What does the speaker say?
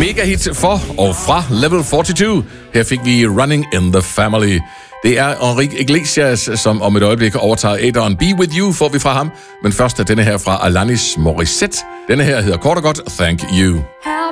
mega hit for og fra Level 42. Her fik vi Running in the Family. Det er Enrique Iglesias, som om et øjeblik overtager æderen. Be With You får vi fra ham. Men først er denne her fra Alanis Morissette. Denne her hedder kort og godt Thank You.